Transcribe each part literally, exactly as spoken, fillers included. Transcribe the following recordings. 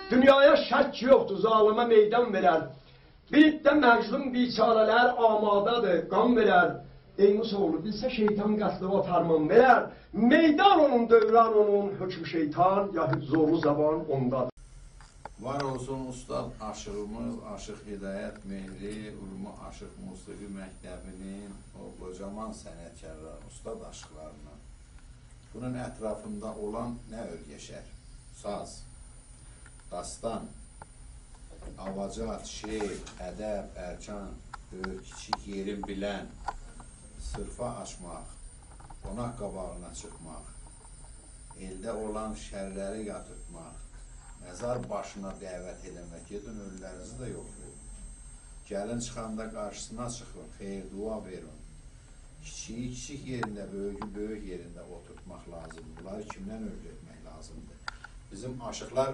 Dünyaya şək yoxdur, zalıma meydan verər. Birlikdə məzlum biçarələr amadadır, qan verər. Ey Musoğlu, bilsə şeytan qəsdəva fərman verər. Meydan onun, dövran onun, hökm şeytan, ya zorlu zaban ondadır. Var olsun Ustad Aşığımız, Aşıq Hidayət Mehri, Ulumu Aşıq Musiqi Məktəbinin o qocaman sənətkarlar, Ustad aşıqlarına. Bunun ətrafında olan nə örgəşər? Saz, dastan, avacat, şeir, ədəb, ərkan, böyük, kiçik yerin bilən, sırfa açmaq, qonaq qabağına çıxmaq, elde olan şərləri yatırtmaq, məzar başına dəvət eləmək, gedin ölülərinizi də yoxlayın. Gəlin çıxanda qarşısına çıxın, xeyir dua verin. Kiçiyi kiçik yerində, böyüyü böyük yerində oturtmaq lazımdır. Bunları kimdən öyrətmək lazımdır? Bizim aşıqlar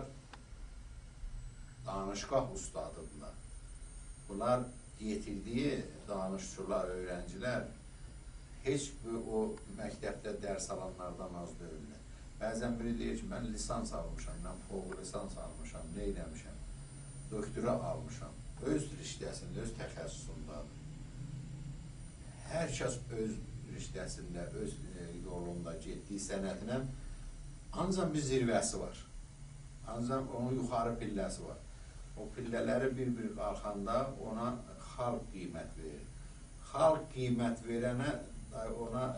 danışqah ustadırlar. Bunlar yetirdiyi danışçılar, öğrencilər heç bir o məktəbdə dərs alanlardan az deyirlər. Bəzən biri deyir ki, mən lisans almışam, mən fوق lisans almışam, nə eləmişəm? Doktora almışam. Öz riştəsində, öz təxəssüsündadır. Hər kəs öz riştəsində, öz yolunda getdiyi sənətinə ancaq bir zirvəsi var. Ancaq onun yuxarı pilləsi var. O pillələri bir-bir qalxanda ona xalq qiymət verir. Xalq qiymət verənə ona